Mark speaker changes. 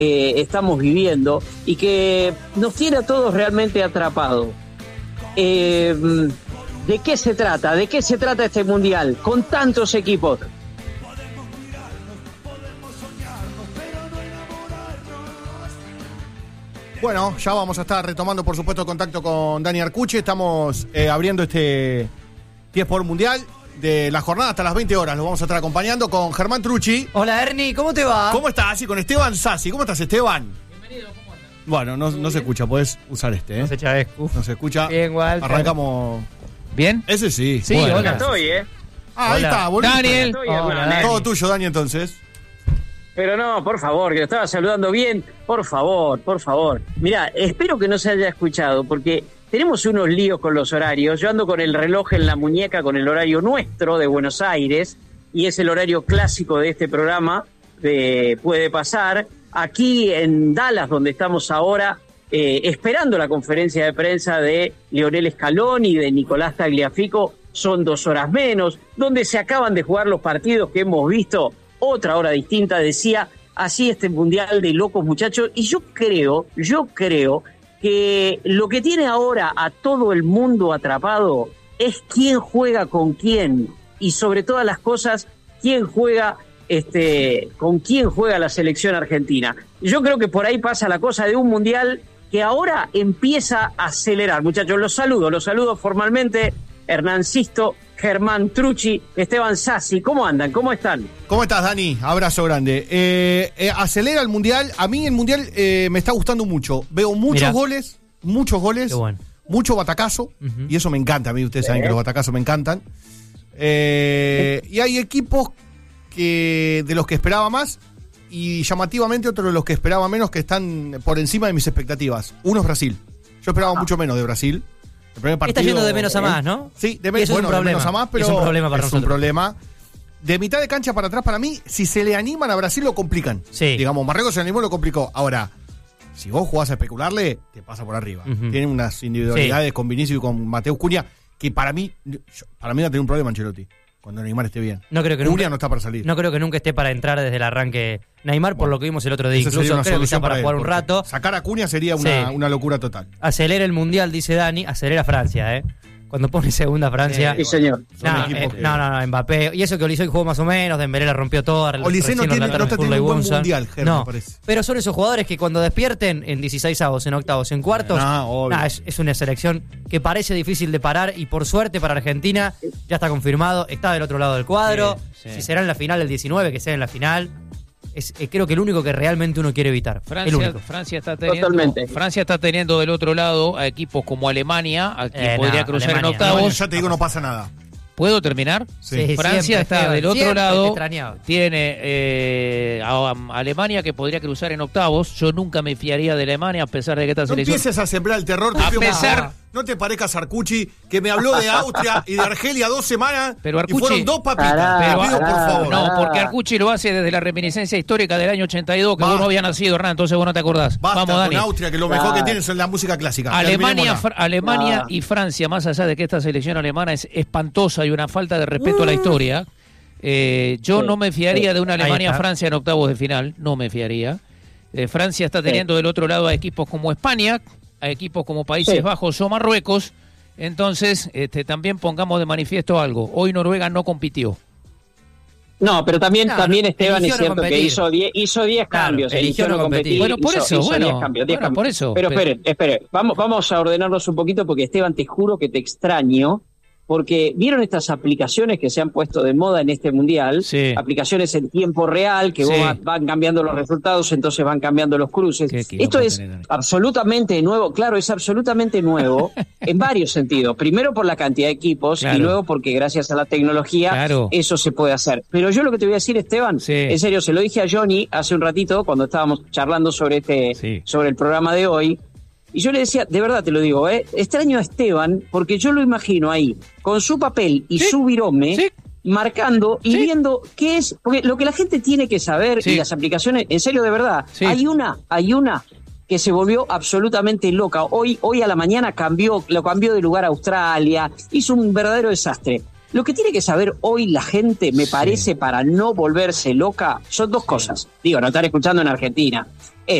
Speaker 1: estamos viviendo y que nos tiene a todos realmente atrapados. ¿De qué se trata? ¿De qué se trata este mundial con tantos equipos?
Speaker 2: Bueno, ya vamos a estar retomando, por supuesto, contacto con Dani Arcucci. Estamos abriendo este tiempo por mundial de la jornada hasta las 20 horas. Lo vamos a estar acompañando con Germán Trucci.
Speaker 3: Hola, Ernie, ¿cómo te va?
Speaker 2: ¿Cómo estás? Y con Esteban Sassi. ¿Cómo estás, Esteban? Bienvenido, ¿cómo andas? Bueno, no se escucha, podés usar este, ¿eh?
Speaker 3: No se Chavescu.
Speaker 2: No se escucha.
Speaker 3: Bien, Walter.
Speaker 2: Arrancamos.
Speaker 3: ¿Bien?
Speaker 2: Ese sí.
Speaker 3: Sí,
Speaker 2: bueno,
Speaker 3: hola.
Speaker 1: Estoy,
Speaker 2: ahí está, bonito.
Speaker 3: Daniel.
Speaker 1: Hola,
Speaker 2: Todo tuyo, Dani, entonces.
Speaker 1: Pero no, por favor, que lo estaba saludando bien. Por favor. Mirá, espero que no se haya escuchado, porque tenemos unos líos con los horarios. Yo ando con el reloj en la muñeca, con el horario nuestro de Buenos Aires, y es el horario clásico de este programa. Puede pasar. Aquí en Dallas, donde estamos ahora, esperando la conferencia de prensa de Lionel Scaloni y de Nicolás Tagliafico, son 2 horas menos, donde se acaban de jugar los partidos que hemos visto. Otra hora distinta, decía, así este mundial de locos, muchachos. Y yo creo que lo que tiene ahora a todo el mundo atrapado es quién juega con quién, y sobre todas las cosas, quién juega con quién juega la selección argentina. Yo creo que por ahí pasa la cosa de un mundial que ahora empieza a acelerar. Muchachos, los saludo formalmente. Hernán Sisto, Germán Trucci, Esteban Sassi. ¿Cómo andan? ¿Cómo están?
Speaker 2: ¿Cómo estás, Dani? Abrazo grande. Acelera el mundial. A mí el mundial me está gustando mucho. Veo muchos goles.
Speaker 3: Qué bueno.
Speaker 2: Mucho batacazo. Y eso me encanta. A mí ustedes saben que los batacazos me encantan. Y hay equipos de los que esperaba más, y llamativamente otros de los que esperaba menos, que están por encima de mis expectativas. Uno es Brasil. Yo esperaba mucho menos de Brasil. El primer partido,
Speaker 3: está yendo de menos a más, ¿no?
Speaker 2: Sí, de
Speaker 3: menos
Speaker 2: a más, pero
Speaker 3: es un problema para nosotros.
Speaker 2: Un problema. De mitad de cancha para atrás, para mí, si se le animan a Brasil, lo complican.
Speaker 3: Sí.
Speaker 2: Digamos, Marruecos se animó, lo complicó. Ahora, si vos jugás a especularle, te pasa por arriba. Tienen unas individualidades con Vinicius y con Mateus Cunha, que para mí va a tener un problema Ancelotti cuando Neymar esté bien.
Speaker 3: No creo que
Speaker 2: Cunha no está para salir.
Speaker 3: No creo que nunca esté para entrar desde el arranque Neymar, por lo que vimos el otro día. Incluso creo que está para jugar un rato.
Speaker 2: Sacar a Cunha sería una locura total.
Speaker 3: Acelera el mundial, dice Dani. Acelera Francia, Cuando pone segunda Francia.
Speaker 1: Sí, señor.
Speaker 3: No, Mbappé. Y eso que Olise jugó más o menos, Dembélé la rompió toda.
Speaker 2: Olise no está teniendo un buen mundial, Germán, me parece.
Speaker 3: Pero son esos jugadores que cuando despierten en 16avos, en octavos, en cuartos, es una selección que parece difícil de parar, y por suerte para Argentina ya está confirmado, está del otro lado del cuadro. Sí. Si será en la final del 19, que sea en la final. Es creo que el único que realmente uno quiere evitar.
Speaker 4: Francia está teniendo del otro lado a equipos como Alemania, a quien podría cruzar Alemania en octavos.
Speaker 2: No, ya te digo, no pasa nada.
Speaker 4: ¿Puedo terminar?
Speaker 3: Sí.
Speaker 4: Francia está del otro lado. Tiene a Alemania, que podría cruzar en octavos. Yo nunca me fiaría de Alemania, a pesar de que esta selección.
Speaker 2: No empieces a sembrar el terror. No te parezcas Arcucci, que me habló de Austria y de Argelia 2 semanas,
Speaker 4: pero Arcucci,
Speaker 2: y fueron 2 papitas.
Speaker 4: Pero
Speaker 2: pido, por favor.
Speaker 4: No, porque Arcucci lo hace desde la reminiscencia histórica del año 82, que vos no habías nacido, Hernán, entonces vos no te acordás.
Speaker 2: Basta.
Speaker 4: Vamos, Dani.
Speaker 2: Con Austria, que lo mejor que tienen es la música clásica.
Speaker 4: Alemania y Francia, más allá de que esta selección alemana es espantosa y una falta de respeto a la historia, yo no me fiaría de una Alemania-Francia en octavos de final, no me fiaría. Francia está teniendo del otro lado a equipos como España, a equipos como Países Bajos o Marruecos. Entonces, también pongamos de manifiesto algo. Hoy Noruega no compitió.
Speaker 1: No, pero también Esteban es cierto que hizo 10 cambios.
Speaker 3: Eligió no competir.
Speaker 4: Bueno, por eso,
Speaker 1: 10 cambios.
Speaker 4: Por eso.
Speaker 1: Pero espere. Vamos a ordenarnos un poquito, porque Esteban, te juro que te extraño. Porque vieron estas aplicaciones que se han puesto de moda en este mundial, aplicaciones en tiempo real, que van cambiando los resultados, entonces van cambiando los cruces. Esto es absolutamente nuevo, es absolutamente nuevo en varios sentidos. Primero por la cantidad de equipos, y luego porque gracias a la tecnología eso se puede hacer. Pero yo lo que te voy a decir, Esteban, en serio, se lo dije a Johnny hace un ratito cuando estábamos charlando sobre sobre el programa de hoy. Y yo le decía, de verdad te lo digo, extraño a Esteban, porque yo lo imagino ahí, con su papel y su virome, marcando y viendo qué es, porque lo que la gente tiene que saber, y las aplicaciones, en serio, de verdad, hay una que se volvió absolutamente loca. Hoy a la mañana lo cambió de lugar a Australia, hizo un verdadero desastre. Lo que tiene que saber hoy la gente, me parece, para no volverse loca, son dos cosas. Digo, no estar escuchando en Argentina.